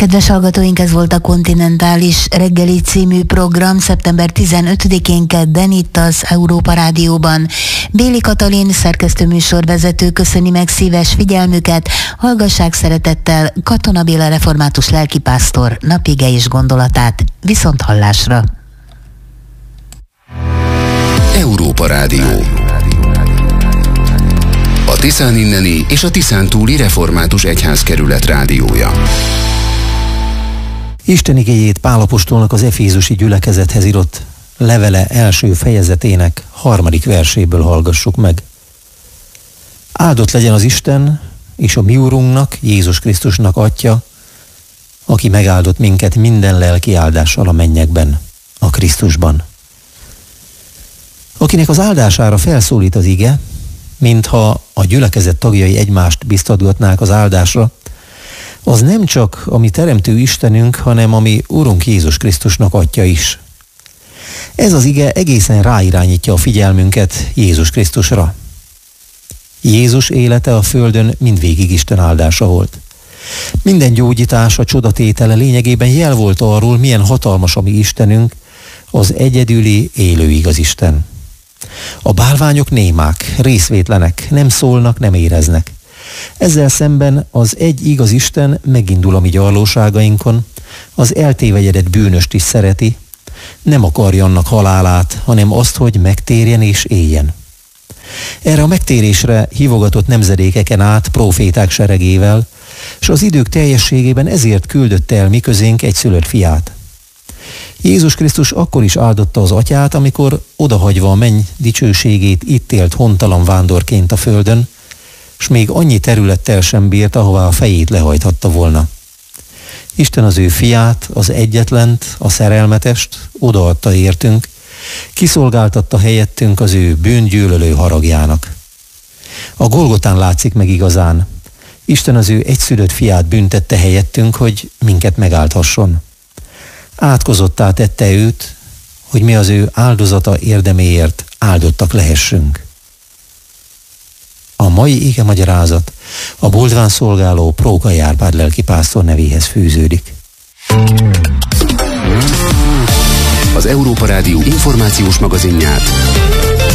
Kedves hallgatóink, ez volt a Kontinentális reggeli című program szeptember 15-én kedden itt az Európa Rádióban. Béli Katalin, szerkesztő műsorvezető köszöni meg szíves figyelmüket, hallgassák szeretettel Katona Béla református lelkipásztor napige és gondolatát. Viszont hallásra! Európa Rádió, a Tiszán inneni és a Tiszán túli református egyházkerület rádiója. Isten igéjét Pál apostolnak az efézusi gyülekezethez írott levele első fejezetének 3. verséből hallgassuk meg. Áldott legyen az Isten és a mi Urunknak, Jézus Krisztusnak Atya, aki megáldott minket minden lelki áldással a mennyekben, a Krisztusban. Akinek az áldására felszólít az ige, mintha a gyülekezet tagjai egymást biztatgatnák az áldásra, az nem csak a mi teremtő Istenünk, hanem a mi Urunk Jézus Krisztusnak Atya is. Ez az ige egészen ráirányítja a figyelmünket Jézus Krisztusra. Jézus élete a földön mindvégig Isten áldása volt. Minden gyógyítása, csodatétele lényegében jel volt arról, milyen hatalmas a mi Istenünk, az egyedüli, élő igaz Isten. A bálványok némák, részvétlenek, nem szólnak, nem éreznek. Ezzel szemben az egy igaz Isten megindul a mi gyarlóságainkon, az eltévelyedett bűnöst is szereti, nem akarja annak halálát, hanem azt, hogy megtérjen és éljen. Erre a megtérésre hívogatott nemzedékeken át próféták seregével, és az idők teljességében ezért küldötte el mi közénk egyszülött fiát. Jézus Krisztus akkor is áldotta az Atyát, amikor odahagyva a menny dicsőségét itt élt hontalan vándorként a földön, s még annyi területtel sem bírt, ahová a fejét lehajthatta volna. Isten az ő fiát, az egyetlent, a szerelmetest odaadta értünk, kiszolgáltatta helyettünk az ő bűngyűlölő haragjának. A Golgotán látszik meg igazán. Isten az ő egyszülött fiát büntette helyettünk, hogy minket megáldhasson. Átkozottá tette őt, hogy mi az ő áldozata érdeméért áldottak lehessünk. A mai ige magyarázat a Boldván szolgáló Prókai Árpád lelkipásztor nevéhez fűződik. Az Európa Rádió információs magazinját